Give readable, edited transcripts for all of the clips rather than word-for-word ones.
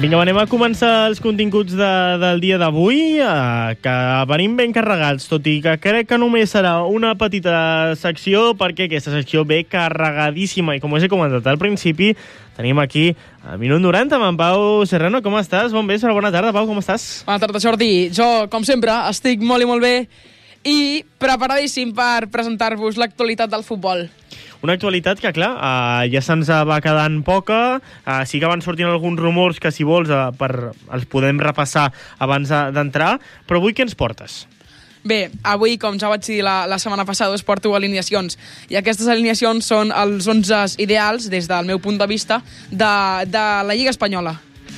Vinga, anem a començar els continguts del dia d'avui, que venim ben carregats, tot i que crec que només serà una petita secció, perquè aquesta secció ve carregadíssima, i com us he comentat al principi, tenim aquí a Minut 90 amb en Pau Serrano. Com estàs? Bon vespre, bona tarda, Pau, com estàs? Bona tarda, Jordi. Jo, com sempre, estic molt i molt bé i preparadíssim per presentar-vos l'actualitat del futbol. Una actualitat que, clar, ja se'ns va quedant poca. Sí que van sortint alguns rumors que, si vols, els podem repassar abans d'entrar. Però avui què ens portes? Bé, avui, com ja vaig dir la setmana passada, us porto alineacions. I aquestes alineacions són els 11 ideals, des del meu punt de vista, de la Lliga Espanyola.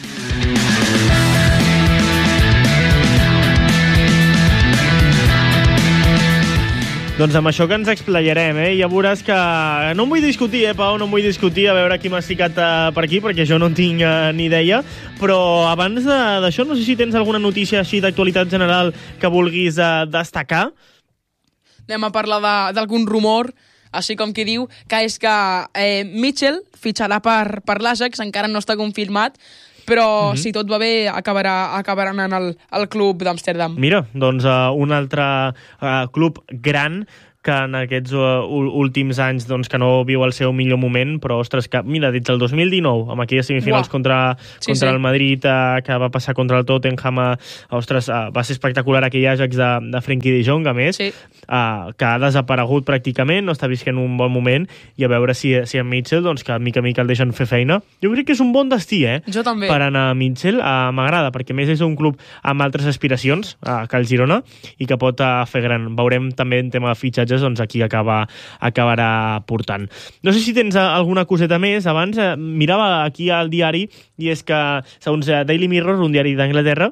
Doncs amb això que ens explayarem, Ja veuràs que... No em vull discutir, Pau, no em vull discutir a veure qui m'ha ficat per aquí, perquè jo no en tinc ni idea, però abans d'això, no sé si tens alguna notícia així d'actualitat general que vulguis destacar. Anem a parlar d'algun rumor, així com qui diu, que és que Mitchell fitxarà per l'Ajax, encara no està confirmat, però si tot va bé acabarà anant al club d'Amsterdam. Mira, doncs un altre club gran que en aquests últims anys doncs, que no viu el seu millor moment, però, ostres, que, mira, des del 2019, amb aquelles semifinals contra el Madrid, que va passar contra el Tottenham, ostres, va ser espectacular aquell Ajax de Frenkie de Jong, a més, que ha desaparegut pràcticament, no està visquent un bon moment, i a veure si en Mitchell, doncs, que mica a mica el deixen fer feina. Jo crec que és un bon destí, Jo també. Per anar a Mitchell. M'agrada, perquè a més és un club amb altres aspiracions que el Girona, i que pot fer gran. Veurem també en tema de fitxatges, doncs aquí acabarà portant. No sé si tens alguna coseta més. Abans mirava aquí al diari, i és que, segons Daily Mirror, un diari d'Anglaterra,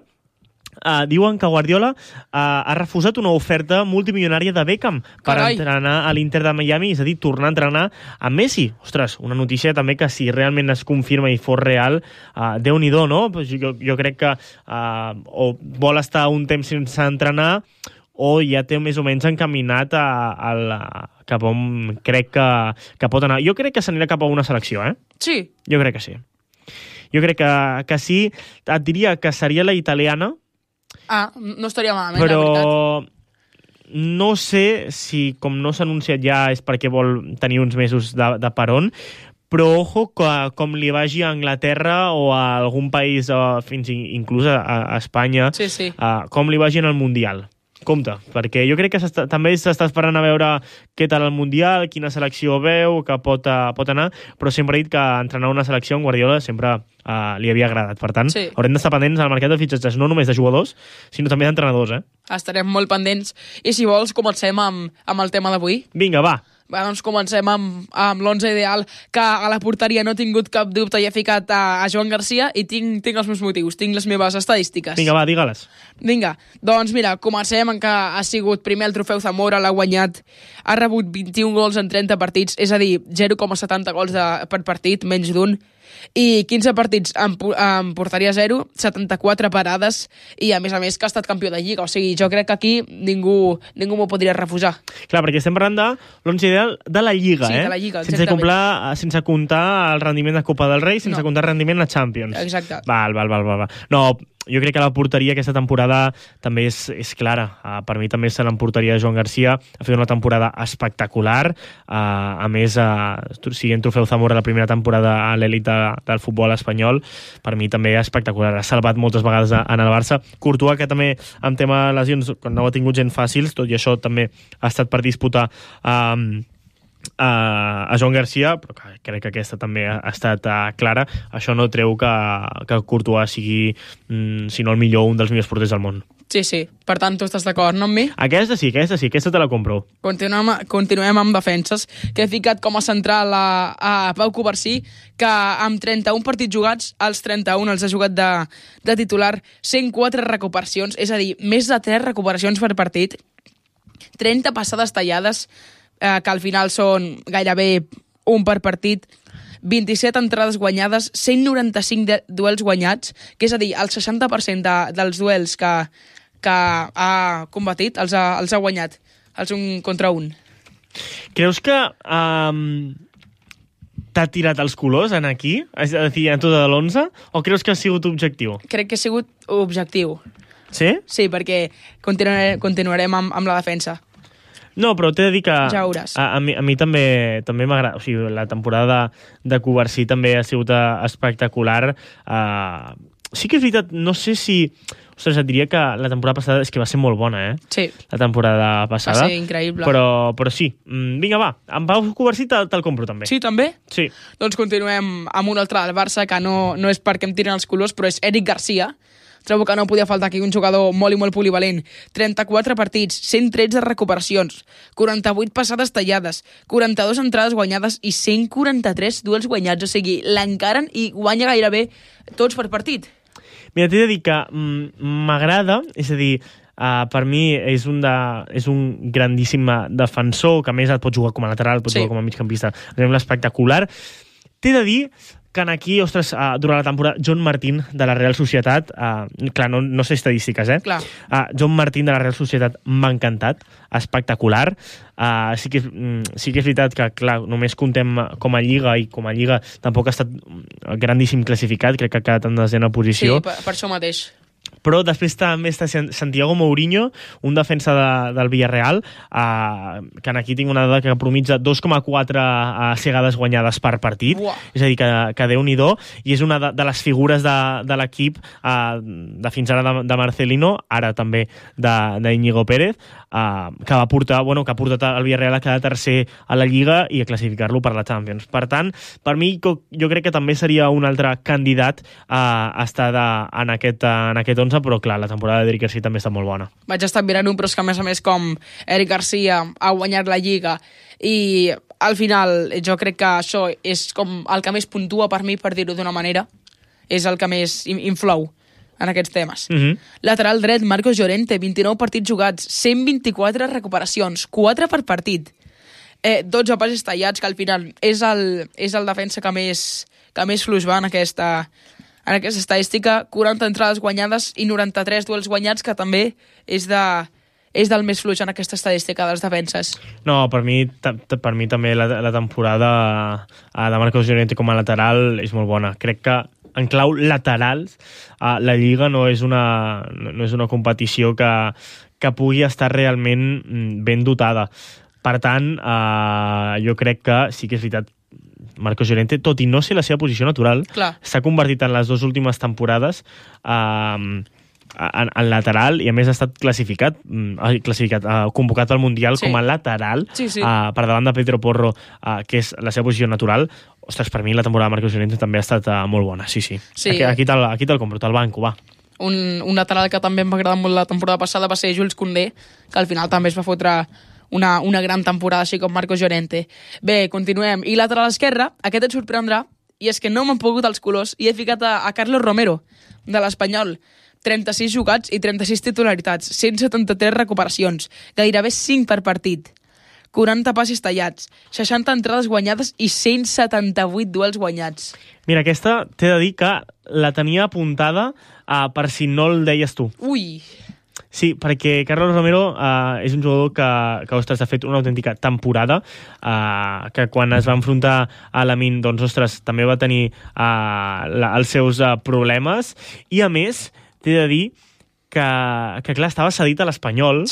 diuen que Guardiola ha refusat una oferta multimilionària de Beckham per entrenar a l'Inter de Miami, és a dir, tornar a entrenar a Messi. Ostres, una notícia també que, si realment es confirma i fos real, Déu-n'hi-do, no? Jo crec que o vol estar un temps sense entrenar, o ja té més o menys encaminat cap on crec que pot anar. Jo crec que s'anirà cap a una selecció, Sí? Jo crec que sí. Jo crec que sí. Et diria que seria la italiana. No estaria malament, però la veritat. No sé si, com no s'ha anunciat ja, és perquè vol tenir uns mesos de peron, però ojo que com li vagi a Anglaterra o a algun país, fins inclús a Espanya, com li vagi en el Mundial. Compte, perquè jo crec que també s'està esperant a veure què tal el Mundial, quina selecció veu, que pot anar, però sempre he dit que entrenar una selecció en Guardiola sempre li havia agradat. Per tant, haurem d'estar pendents al mercat de fitxatges, no només de jugadors, sinó també d'entrenadors. Estarem molt pendents. I si vols, comencem amb el tema d'avui. Vinga, va. Doncs comencem amb l'11 ideal, que a la porteria no he tingut cap dubte i he ficat a Joan Garcia, i tinc els meus motius, tinc les meves estadístiques. Vinga, va, digue-les. Vinga, doncs mira, comencem amb que ha sigut primer el trofeu Zamora, l'ha guanyat, ha rebut 21 gols en 30 partits, és a dir, 0,70 gols per partit, menys d'un, i 15 partits en porteria 0, 74 parades, i a més que ha estat campió de Lliga. O sigui, jo crec que aquí ningú m'ho podria refusar. Clar, perquè estem parlant de l'11 ideal de la Lliga, de la Lliga, sense comptar el rendiment de Copa del Rei, sense comptar el rendiment a Champions. Exacte. Val. No, jo crec que la porteria aquesta temporada també és clara. Per mi també se l'emportaria Joan Garcia. Ha fet una temporada espectacular. A més, siguent trofeu Zamora la primera temporada a l'elit del futbol espanyol, per mi també espectacular. Ha salvat moltes vegades en el Barça. Courtois, que també en tema de lesions no ha tingut gent fàcils, tot i això també ha estat per disputar a Joan Garcia, però crec que aquesta també ha estat clara. Això no treu que Courtois sigui, si no el millor, un dels millors porters del món. Sí. Per tant, tu estàs d'acord, no amb mi? Aquesta sí, aquesta te la compro. Continuem amb defenses, que he ficat com a central a Pau Covarsí, que amb 31 partits jugats, els 31 els ha jugat de titular, 104 recuperacions, és a dir, més de 3 recuperacions per partit, 30 passades tallades, que al final són gairebé un per partit, 27 entrades guanyades, 195 duels guanyats, que és a dir, el 60% dels duels que ha combatit els ha guanyat, els un contra un. Creus que t'ha tirat els colors en aquí? És a dir, en tota de l'11? O creus que ha sigut objectiu? Crec que ha sigut objectiu. Sí? Sí, perquè continuarem amb la defensa. No, però t'he de dir que Ja veuràs. a mi també m'agrada. O sigui, la temporada de Covarsí també ha sigut espectacular. Sí que és veritat, no sé si... Ostres, et diria que la temporada passada és que va ser molt bona, Sí. La temporada passada. Va ser increïble. Però sí. Vinga, va. En Pau Covarsí te'l compro, també. Sí, també? Sí. Doncs continuem amb un altre del Barça, que no és perquè em tiren els colors, però és Eric Garcia. Trobo que no podia faltar aquí un jugador molt i molt polivalent. 34 partits, 113 recuperacions, 48 passades tallades, 42 entrades guanyades i 143 duels guanyats. O sigui, l'encaren i guanya gairebé tots per partit. Mira, t'he de dir que m'agrada, és a dir, per mi és un grandíssim defensor, que a més et pot jugar com a lateral, pot jugar com a migcampista, espectacular. T'he de dir que aquí, ostres, durant la temporada, John Martín, de la Real Societat, clar, no sé estadístiques, Clar. John Martín, de la Real Societat, m'ha encantat, espectacular. Sí que és veritat que, clar, només contem com a Lliga, i com a Lliga tampoc ha estat grandíssim classificat, crec que ha quedat en desena posició. Sí, per això mateix. Però després també està Santiago Mourinho, un defensa del Villarreal, que aquí tinc una dada que promitja 2,4 segades guanyades per partit. Buah. És a dir, que Déu-n'hi-do, i és una de les figures de l'equip, de fins ara de Marcelino, ara també d'Iñigo Pérez, que ha portat el Villarreal a quedar tercer a la Lliga i a classificar-lo per la Champions. Per tant, per mi, jo crec que també seria un altre candidat a estar en aquest 11, però clar, la temporada d'Eric Garcia també està molt bona. Vaig estar mirant-ho, però és que a més com Eric Garcia ha guanyat la Lliga i al final jo crec que això és com el que més puntua per mi, per dir-ho d'una manera, és el que més inflou en aquests temes. Lateral dret, Marcos Llorente, 29 partits jugats, 124 recuperacions, 4 per partit, 12 passes tallats, que al final és el defensa que més fluix va en aquesta estadística, 40 entrades guanyades i 93 duels guanyats, que també és del més fluix en aquesta estadística dels defenses. No, per mi també la temporada de Marcos Llorente com a lateral és molt bona. Crec que en clau laterals la Lliga no és una competició que pugui estar realment ben dotada. Per tant, jo crec que sí que és veritat, Marcos Llorente, tot i no ser la seva posició natural, s'ha convertit en les dues últimes temporades en lateral, i a més ha estat convocat al Mundial com a lateral, per davant de Pedro Porro, que és la seva posició natural. Ostres, per mi la temporada de Marcos Llorente també ha estat molt bona, sí. Aquí te'l compro, te'l banco, va. Un lateral que també em va agradar molt la temporada passada va ser Jules Koundé, que al final també es va fotre una gran temporada, així com Marcos Llorente. Bé, continuem. I lateral esquerra, aquest et sorprendrà, i és que no m'han pogut els colors, i he ficat a Carlos Romero, de l'Espanyol. 36 jugats i 36 titularitats, 173 recuperacions, gairebé 5 per partit, 40 passes tallats, 60 entrades guanyades i 178 duels guanyats. Mira, aquesta t'he de dir que la tenia apuntada per si no el deies tu. Ui! Sí, perquè Carlos Romero és un jugador que ostres, ha fet una autèntica temporada, que quan es va enfrontar a l'Amin, doncs, ostres, també va tenir els seus problemes, i a més t'he de dir que clar, estava cedit a l'Espanyol,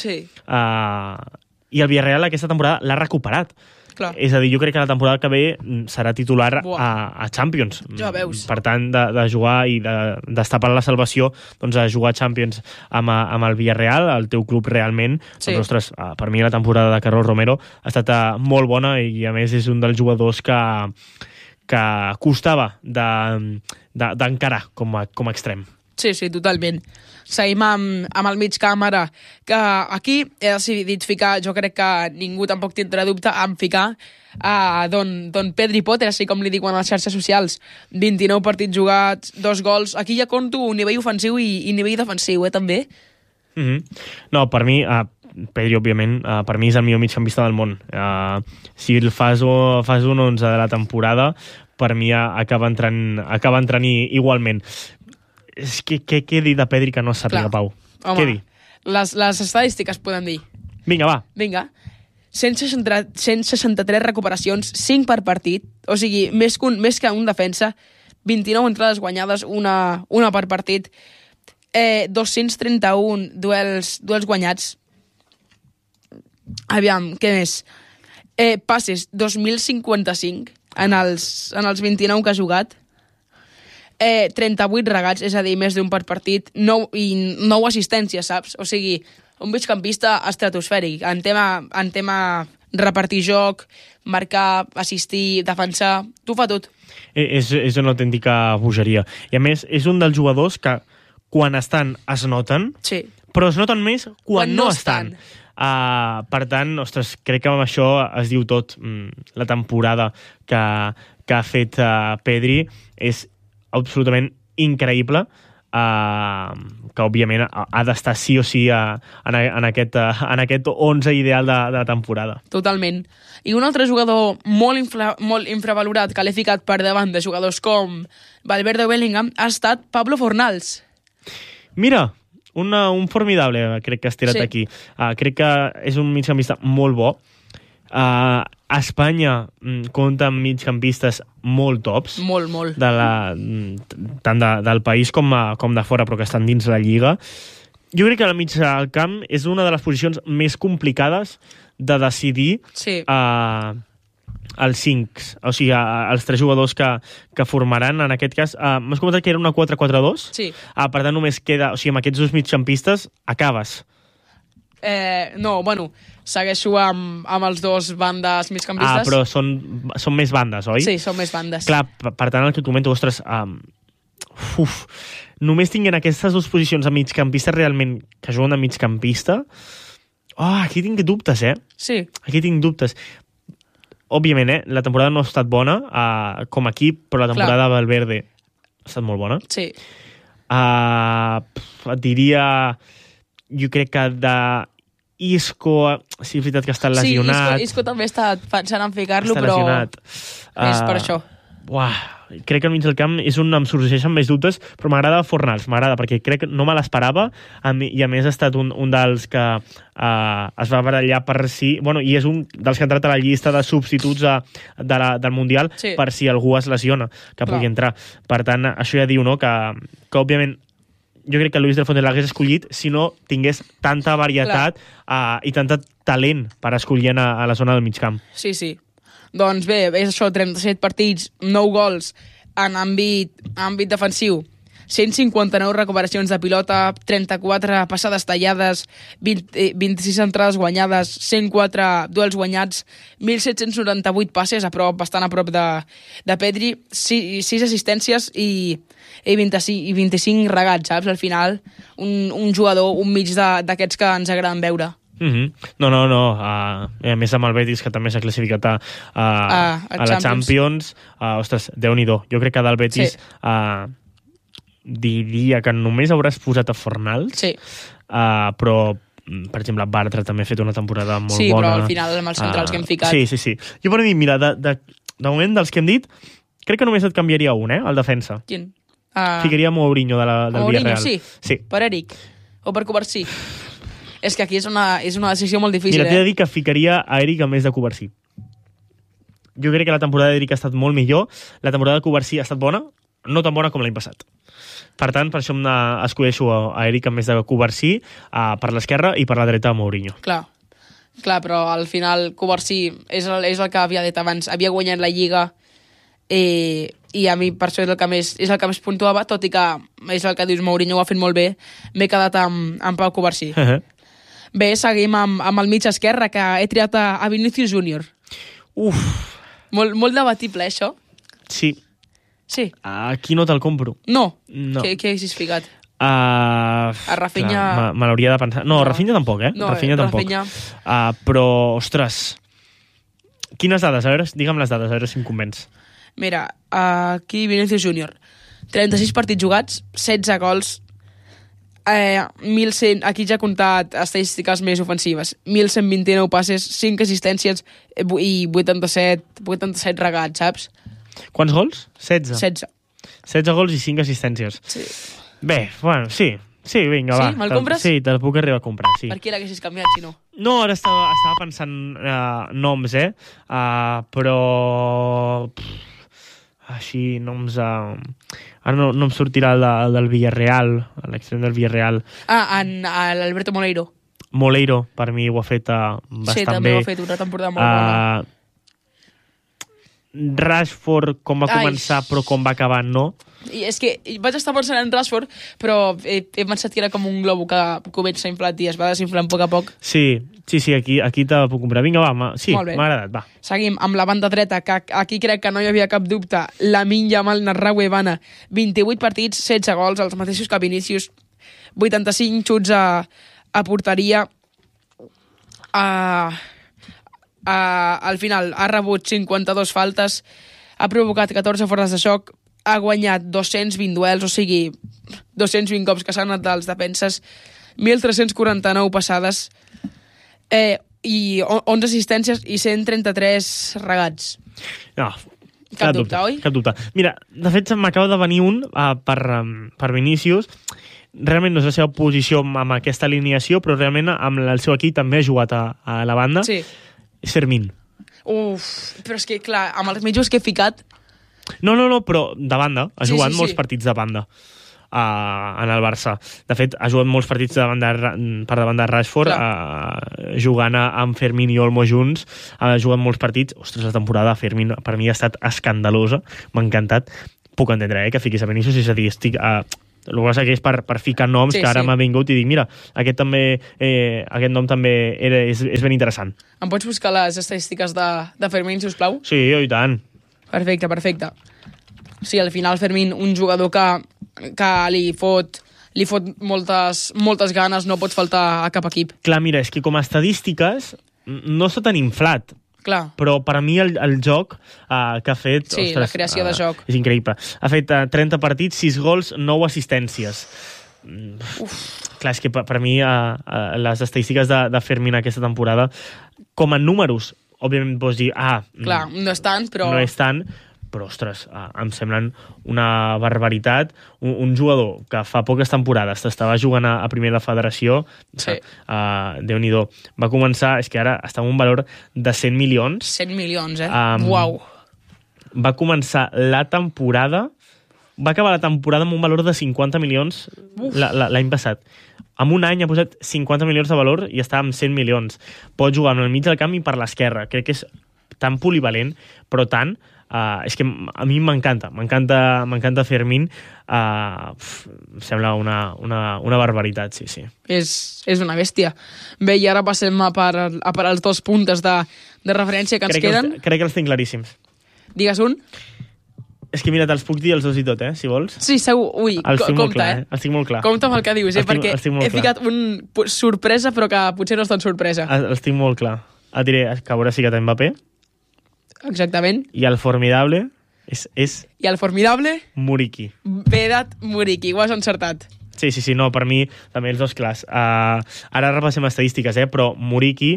i el Villarreal aquesta temporada l'ha recuperat. Clar. És a dir, jo crec que la temporada que ve serà titular a Champions. Ja veus. Per tant, de jugar i d'estar per la salvació, doncs a jugar a Champions amb el Villarreal, el teu club realment. Doncs, ostres, per mi la temporada de Carlos Romero ha estat molt bona, i a més és un dels jugadors que costava d'encarar com a extrem. Sí, totalment. Seguim amb el mig camp ara, que aquí he decidit ficar, jo crec que ningú tampoc tindrà dubte en ficar Don Pedri Potter, així com li diuen a les xarxes socials. 29 partits jugats, 2 gols. Aquí ja conto nivell ofensiu i nivell defensiu, també. No, per mi, Pedri, òbviament, per mi és el millor migcampista del món. Si el fas un 11 de la temporada, per mi acaba entrant igualment. Què dir de Pedri que no sàpiga, Pau? Home, què dir? Les estadístiques podem dir. Vinga, va. Vinga. 163 recuperacions, 5 per partit, o sigui, més que un defensa, 29 entrades guanyades, una per partit, 231 duels guanyats. Aviam, què més? Passes, 2.055 en els 29 que ha jugat. 38 regats, és a dir, més d'un per partit, 9 assistències, saps? O sigui, un migcampista estratosfèric, en tema repartir joc, marcar, assistir, defensar, t'ho fa tot. És una autèntica bogeria. I a més, és un dels jugadors que quan estan es noten, sí, però es noten més quan no estan. Per tant, ostres, crec que amb això es diu tot. La temporada que ha fet Pedri és absolutament increïble, que òbviament ha d'estar sí o sí en aquest 11 ideal de la temporada. Totalment. I un altre jugador molt infravalorat que l'he ficat per davant de jugadors com Valverde o Bellingham ha estat Pablo Fornals. Mira, un formidable, crec que has tirat aquí. Crec que és un migcampista molt bo. Espanya compta amb migcampistes molt tops. Molt. Tant del país com de fora, però que estan dins la Lliga. Jo crec que al mig del camp és una de les posicions més complicades de decidir els 5, o sigui, els 3 jugadors que formaran. En aquest cas, m'has comentat que era una 4-4-2? Sí. Per tant, només queda... O sigui, amb aquests 2 migcampistes acabes. No, bueno, segueixo amb els 2 bandes migcampistes. Però són més bandes, oi? Sí, són més bandes. Clar, per tant, el que comento, ostres, només tinguent aquestes 2 posicions de migcampista realment que juguen de migcampista, aquí tinc dubtes, Sí. Aquí tinc dubtes. Òbviament, la temporada no ha estat bona com a equip, però la temporada de Valverde ha estat molt bona. Sí. Et diria... Jo crec que Isco, sí, és veritat que està lesionat. Sí, Isco també està pensant en ficar-lo, està però lesionat. És per això. Crec que al mig del camp és on em sorgeixen més dubtes, però m'agrada Fornals, perquè crec que no me l'esperava, i a més ha estat un dels que es va barallar per si... Bueno, i és un dels que ha entrat a la llista de substituts del Mundial per si algú es lesiona, que pugui entrar. Per tant, això ja diu, no?, que òbviament jo crec que Luis del Font l'hagués escollit si no tingués tanta varietat i tant talent per escollir a la zona del mig camp. Sí. Doncs bé, és això, 37 partits, 9 gols en àmbit defensiu, 159 recuperacions de pilota, 34 passades tallades, 26 entrades guanyades, 104 duels guanyats, 1.798 passes, bastant a prop de Pedri, 6 assistències i 25 regats, saps? Al final, un jugador, un mig d'aquests que ens agraden veure. No. A més amb el Betis, que també s'ha classificat a la Champions. Ostres, Déu-n'hi-do. Jo crec que del Betis diria que només hauràs posat a Fornals, però per exemple Bartra també ha fet una temporada molt bona. Sí, però al final amb els centrals que hem ficat. Sí. Jo per mi, mira, de moment dels que hem dit, crec que només et canviaria un, el defensa. Quin? Ficaria Mourinho del Villarreal. Sí. Per Eric. O per Covarsí. És que aquí és una decisió molt difícil. Mira, t'he de dir que ficaria a Eric a més de Covarsí. Jo crec que la temporada d'Eric ha estat molt millor. La temporada de Covarsí ha estat bona, no tan bona com l'any passat. Per tant, per això escolleixo a Eric a més de Covarsí, per l'esquerra i per la dreta a Mourinho. Clar, però al final Covarsí és el que havia dit abans. Havia guanyat la Lliga i a mi per això és el que més puntuava, tot i que és el que dius, Mourinho ho ha fet molt bé. M'he quedat amb Pau Covarsí. Bé, seguim amb el mig esquerre, que he triat a Vinícius Júnior. Molt debatible, això? Sí. Sí. Aquí no te'l compro. No. Què haguessis ficat? A Rafinha... Me l'hauria de pensar. No, Rafinha tampoc, No, Rafinha tampoc. Però, ostres, quines dades? A veure, digue'm les dades, a veure si em convenç. Mira, aquí Vinícius Júnior. 36 partits jugats, 16 gols, 1.100... Aquí ja he comptat estadístiques més ofensives. 1.129 passes, 5 assistències i 87 regats, saps? Quants gols? 16. 16. 16 gols i 5 assistències. Sí. Bé, bueno, sí. Sí, vinga, va. Sí? Me'l compres? Sí, te'l puc arribar a comprar, sí. Per qui l'haguessis canviat, si no? No, ara estava pensant noms, però... Així, noms... Ara no em sortirà el del Villarreal, l'extrem del Villarreal. L'Alberto Moleiro. Moleiro, per mi, ho ha fet bastant bé. Sí, també ho ha fet una temporada molt bona. Rashford, com va començar, però com va acabar, no. I és que vaig estar pensant en Rashford, però he pensat que era com un globo que comença inflat i es va desinflant a poc a poc. Sí, aquí te puc comprar. Vinga, va, sí, m'ha agradat, va. Seguim amb la banda dreta, que aquí crec que no hi havia cap dubte. Lamine Yamal Narraouebana, 28 partits, 16 gols, els mateixos que Vinícius, 85 xuts a porteria. Al final ha rebut 52 faltes, ha provocat 14 fores de xoc, ha guanyat 220 duels, o sigui, 220 cops que s'han anat dels defenses, 1.349 passades, i 11 assistències i 133 regats. No, Cap dubte, oi? Cap dubte. Mira, de fet, m'acaba de venir un per Vinícius. Realment no és la seva posició amb aquesta alineació, però realment amb el seu equip també ha jugat a la banda. Sí. És Fermín. Però és que, clar, amb els mitjos que he ficat... No, però de banda. Ha jugat molts partits de banda en el Barça. De fet, ha jugat molts partits per davant de Rashford, jugant amb Fermín i Olmo junts. Ha jugat molts partits. Ostres, la temporada de Fermín per mi ha estat escandalosa. M'ha encantat. Puc entendre que fiquis a Vinícius, és a dir, estic... el que passa que és per ficar noms que ara m'ha vingut i dic, mira, aquest nom també és ben interessant. Em pots buscar les estadístiques de Fermín, sisplau? Sí, i tant. Perfecte. Sí, al final Fermín, un jugador que li fot moltes ganes, no pot faltar a cap equip. Clar, mira, és que com a estadístiques no està tan inflat. Clar. Però per a mi el joc que ha fet... Sí, ostres, la creació de joc. És increïble. Ha fet 30 partits, 6 gols, 9 assistències. Clar, és que per mi les estadístiques de Fermín aquesta temporada, com a números, òbviament pots dir... Clar, no és tant, però... No és tant, però, ostres, em semblen una barbaritat. Un jugador que fa poques temporades estava jugant a primera federació, sí. Déu-n'hi-do. Va començar, és que ara està en un valor de 100 milions. 100 milions, Uau. Va començar la temporada... Va acabar la temporada amb un valor de 50 milions l'any passat. En un any ha posat 50 milions de valor i està amb 100 milions. Pot jugar en el mig del camp i per l'esquerra. Crec que és tan polivalent, però tant... és que a mi m'encanta Fermín. Em sembla una barbaritat, sí. És una bèstia. Bé, i ara passem a per els dos puntes de referència que ens queden. Crec que els tinc claríssims. Digues un. És que mira, te'ls puc dir els dos i tot, si vols. Sí, segur. Ui, compte, Els tinc molt clar. Compte amb el que dius, perquè he ficat un sorpresa, però que potser no és tan sorpresa. Els tinc molt clar. Et diré que a veure si que té Mbappé. Exactament. I el formidable és... I el formidable? Muriqui. Vedat Muriqui, ho has encertat. Sí, no, per mi també els dos clars. Ara repassem estadístiques, però Muriqui,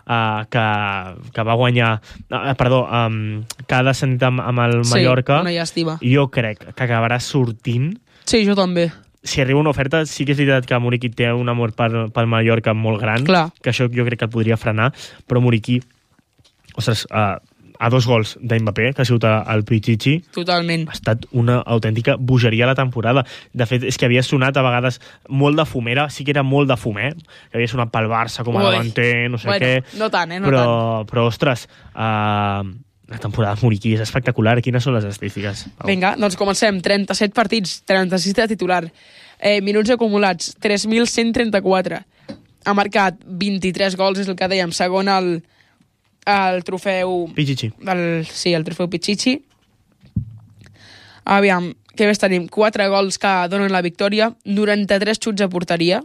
que va guanyar... que ha descendit amb el Mallorca, una llàstima. Jo crec que acabarà sortint. Sí, jo també. Si arriba una oferta, sí que és veritat que Muriqui té un amor pel Mallorca molt gran, clar, que això jo crec que el podria frenar, però Muriqui, ostres, a 2 gols d'Mbappé, que ha sigut el Pichichi. Totalment. Ha estat una autèntica bogeria a la temporada. De fet, és que havia sonat a vegades molt de fumera, sí que era molt de fumer, que havia sonat pel Barça com a davanter, no sé què. No tant, no tant. Però, ostres, la temporada de Muriqui és espectacular. Quines són les estadístiques? Vinga, doncs comencem. 37 partits, 36 de titular. Minuts acumulats, 3.134. Ha marcat 23 gols, és el que dèiem, segon el trofeu... Pichichi. Sí, el trofeu Pichichi. Aviam, què més tenim? 4 gols que donen la victòria, 93 xuts a porteria.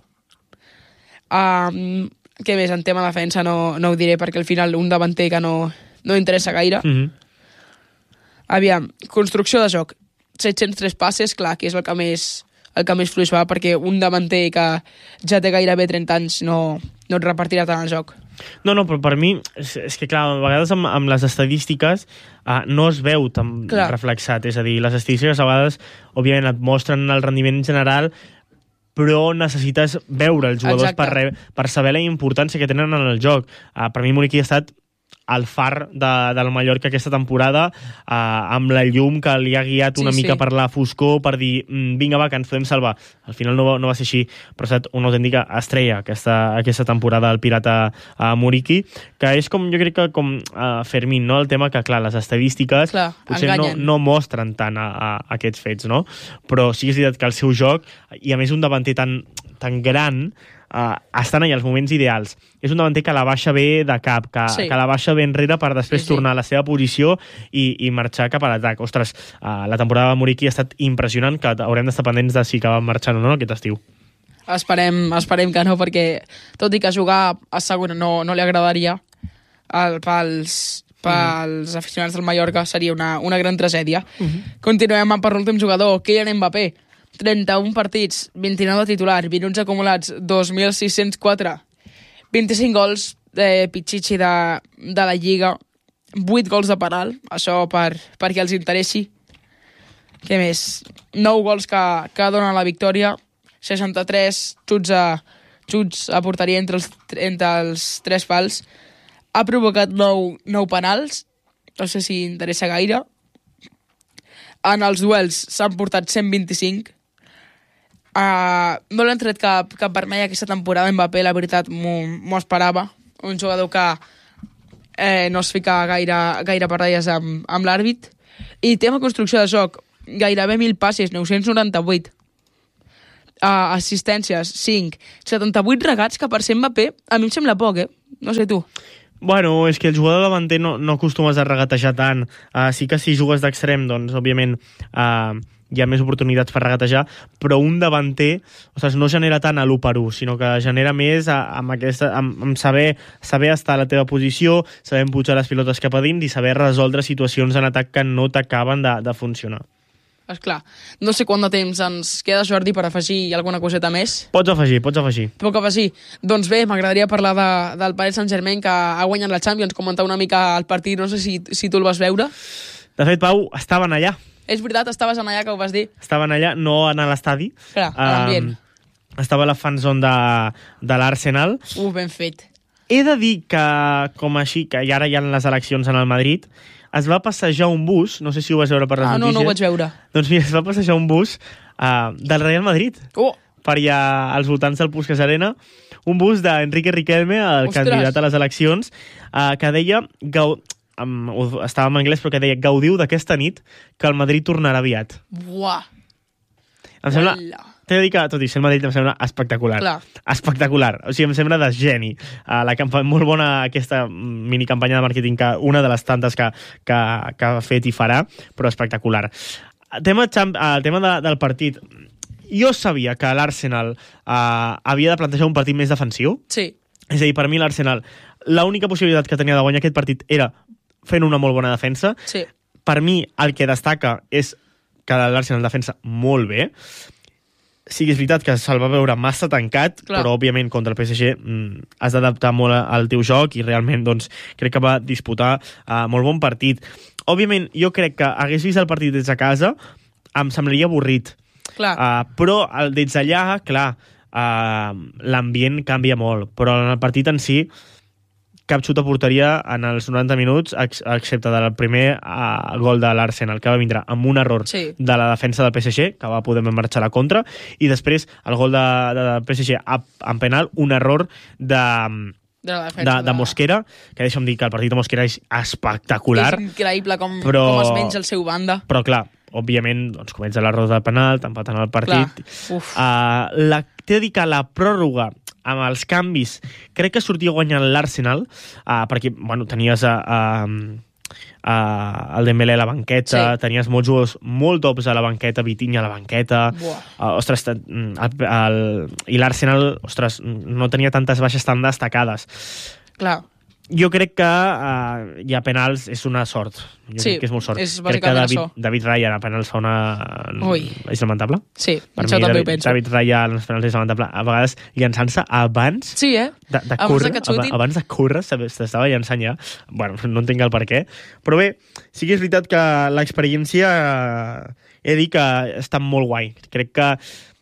Què més? En tema de defensa no ho diré, perquè al final un davanter que no interessa gaire. Aviam, construcció de joc. 703 passes, clar, que és el que més fluix va, perquè un davanter que ja té gairebé 30 anys no et repartirà tant el joc. No, però per mi, és que clar, a vegades amb les estadístiques no es veu tan reflexat, és a dir, les estadístiques a vegades, òbviament, et mostren el rendiment general, però necessites veure els jugadors per saber la importància que tenen en el joc. Per mi Muriqui ha estat el far del Mallorca aquesta temporada, amb la llum que li ha guiat una mica per la foscor, per dir, vinga va, que ens podem salvar. Al final no va ser així, però ha estat una autèntica estrella aquesta temporada el Pirata Muriqui, que és com, jo crec que com Fermín, no? El tema que, clar, les estadístiques potser no mostren tant aquests fets, no? Però sí que és veritat que el seu joc, i a més un davanter tan gran, estan allà els moments ideals. És un davanter que la baixa bé de cap, que la baixa bé enrere per després tornar a la seva posició i marxar cap a l'atac. Ostres, la temporada de Muriqui ha estat impressionant, que haurem d'estar pendents de si acaba marxant o no aquest estiu. Esperem que no, perquè tot i que jugar a segona no li agradaria, pels aficionats del Mallorca seria una gran tragèdia. Continuem per l'últim jugador, Kylian Mbappé. 31 partits, 29 de titular, minuts acumulats 2.604, 25 gols Pichichi de la Lliga, 8 gols de penal, això perquè els interessi. Què més? 9 gols que donen la victòria, 63 xuts a porteria entre els 3 pals, ha provocat 9 penals, no sé si interessa gaire. En els duels s'han portat 125. No l'han tret cap vermell aquesta temporada. Mbappé, la veritat, m'ho esperava. Un jugador que no es fica gaire parelles amb l'àrbit. I tema construcció de joc, gairebé 1.000 passes, 998. Assistències, 5. 78 regats, que per ser Mbappé a mi em sembla poc, No sé tu. Bueno, és que el jugador davanter no acostumes a regatejar tant. Sí que si jugues d'extrem, doncs, òbviament, hi ha més oportunitats per regatejar, però un davanter, ostres, no genera tant a l'1-1, sinó que genera més amb saber estar a la teva posició, saber empujar les pilotes cap a dins i saber resoldre situacions en atac que no t'acaben de funcionar. Esclar, no sé quant de temps ens queda, Jordi, per afegir alguna coseta més. Pots afegir. Puc afegir. Doncs bé, m'agradaria parlar del Paris Saint-Germain, que ha guanyat la Champions, comentar una mica el partit, no sé si tu el vas veure. De fet, Pau, estaven allà. És veritat, estaves allà, que ho vas dir. Estaven allà, no a l'estadi. Clar, a l'ambient. Estava a la fanzone de l'Arsenal. Ben fet. He de dir que, com així, que ara hi ha les eleccions en el Madrid, es va passejar un bus, no sé si ho vas veure per les notícies. No ho vaig veure. Doncs mira, es va passejar un bus del Real Madrid. Per allà als voltants del Puigdemont Arena. Un bus d'Enrique Riquelme, el candidat a les eleccions, que deia... estava en anglès, però que deia: gaudiu d'aquesta nit, que el Madrid tornarà aviat. Buah! Em sembla... T'he de dir que, tot i ser el Madrid, em sembla espectacular. Clar. Espectacular. O sigui, em sembla de geni. Molt bona aquesta minicampanya de màrqueting, una de les tantes que ha fet i farà, però espectacular. El tema del partit. Jo sabia que l'Arsenal havia de plantejar un partit més defensiu. Sí. És a dir, per mi l'Arsenal, l'única possibilitat que tenia de guanyar aquest partit era fent una molt bona defensa. Sí. Per mi, el que destaca és que l'Arsenal defensa molt bé. Sí que és veritat que se'l va veure massa tancat, clar, però òbviament contra el PSG has d'adaptar molt al teu joc i realment doncs, crec que va disputar molt bon partit. Òbviament, jo crec que hagués vist el partit des de casa, em semblaria avorrit. Clar. Però des d'allà, clar, l'ambient canvia molt, però en el partit en si cap xut a porteria en els 90 minuts, excepte del primer gol de l'Arsenal, que va vindre amb un error de la defensa del PSG, que va poder marxar a la contra, i després el gol de PSG en penal, un error de Mosquera, que deixa'm dir que el partit de Mosquera és espectacular. És increïble com es menja el seu banda. Però clar, òbviament, doncs, comença l'error de penal, t'empaten el partit. T'he de dir que la pròrroga amb els canvis, crec que sortia guanyant l'Arsenal, perquè bueno, tenies el Dembélé a la banqueta, tenies molts jugadors molt tops a la banqueta, Vitinha a la banqueta, ostres, i l'Arsenal, ostres, no tenia tantes baixes tan destacades. Clar. Jo crec que hi ha penals, és una sort. Jo crec que és molt sort. Crec que David Raya a penals fa una... És lamentable. Sí, per mi David Raya en els penals és lamentable. A vegades llançant-se abans abans de córrer, s'estava llançant ja. Bueno, no entenc el per què. Però bé, sí que és veritat que l'experiència he dit que està molt guai. Crec que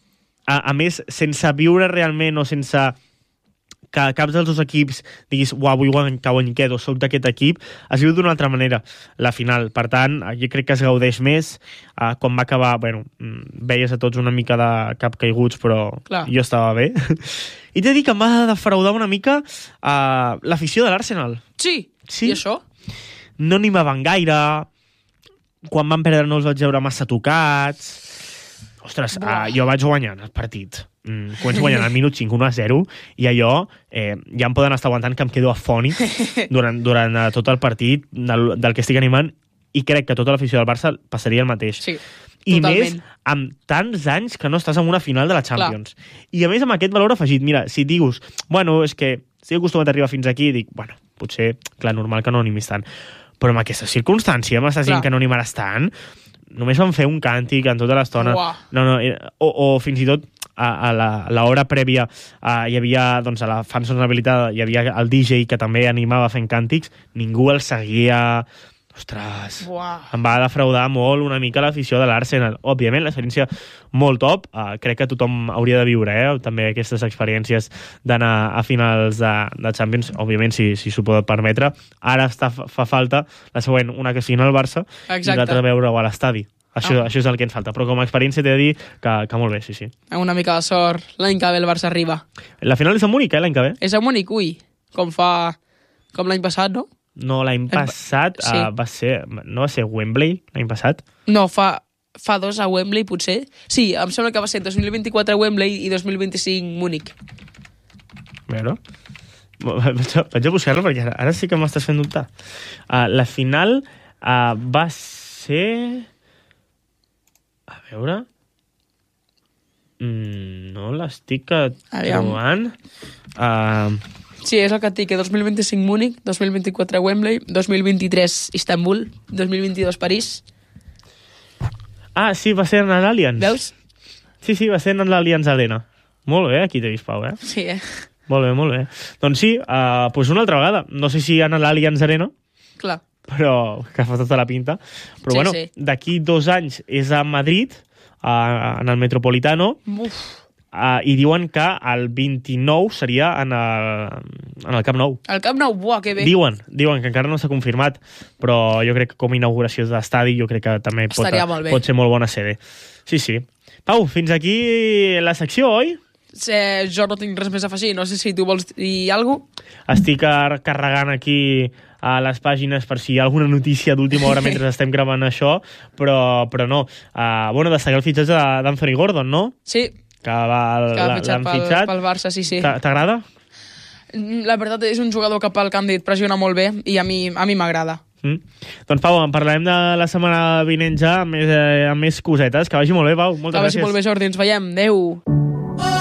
a més, sense viure realment o sense que caps dels dos equips diguis, uau, vull que guanyi aquest o soc d'aquest equip, es viu d'una altra manera la final. Per tant, jo crec que es gaudeix més. Com va acabar, bueno, veies a tots una mica de cap caiguts, però Clar. Jo estava bé. I t'he de dir que em va defraudar una mica l'afició de l'Arsenal. Sí. Sí. I això? No animaven gaire, quan van perdre no els vaig veure massa tocats. Ostres, jo vaig guanyant el partit. Començo guanyant al minut 5, 1-0, i allò ja em poden estar aguantant que em quedo afònic durant tot el partit del que estic animant, i crec que tota l'afició del Barça passaria el mateix. Sí, I totalment. més amb tants anys que no estàs en una final de la Champions. I a més amb aquest valor afegit, mira, si et dius, bueno, és que estic acostumat a arribar fins aquí, dic, bueno, potser, clar, normal que no animis tant. Però amb aquesta circumstància, amb aquesta gent que no animaràs tant, només van fer un càntic en tota l'estona. O fins i tot a l'hora prèvia hi havia, doncs, a la fan sonabilitat hi havia el DJ que també animava fent càntics, ningú el seguia. Ostres, em va defraudar molt una mica l'afició de l'Arsenal. Òbviament, l'experiència molt top, crec que tothom hauria de viure també aquestes experiències d'anar a finals de Champions, òbviament si s'ho pot permetre. Ara fa falta la següent, una que sigui al Barça. Exacte. I l'altra veure-ho a l'estadi. Això és el que ens falta, però com a experiència t'he de dir que molt bé, sí. Amb una mica de sort, l'any que ve el Barça arriba. La final és a Múnich, l'any que ve. És a Múnich, ui, com l'any passat, no? No, l'any passat va ser... No va ser Wembley, l'any passat? No, fa 2 a Wembley, potser. Sí, em sembla que va ser 2024 a Wembley i 2025 Múnich. A veure... Vaig a buscar-lo perquè ara sí que m'estàs fent dubtar. La final va ser... A veure... No l'estic trobant. Sí, és el que et dic, 2025 Múnich, 2024 Wembley, 2023 Istanbul, 2022 París. Sí, va ser en l'Allianz. Veus? Sí, va ser en l'Allianz Arena. Molt bé, aquí t'he vist, Pau, Sí, Molt bé. Doncs sí, pues una altra vegada. No sé si en l'Allianz Arena. Clar. Però que fa tota la pinta. Però d'aquí 2 anys és a Madrid, en el Metropolitano. I diuen que el 29 seria en el Camp Nou. El Camp Nou, buah, que bé. Diuen que encara no s'ha confirmat, però jo crec que com a inauguració d'estadi jo crec que també pot ser molt bona sede. Sí. Pau, fins aquí la secció, oi? Jo no tinc res més a afegir, no sé si tu vols dir alguna cosa. Estic carregant aquí a les pàgines per si hi ha alguna notícia d'última hora mentre estem gravant això, però no. Destacar el fitxatge d'Anthony Gordon, no? Sí. Que l'han fitxat pel Barça, sí. T'agrada? La veritat és un jugador que pel camp pressiona molt bé i a mi m'agrada. Doncs Pau, en parlarem de la setmana vinent ja amb més cosetes. Que vagi molt bé, Pau. Moltes gràcies. Que vagi molt bé, Jordi. Ens veiem. Adéu.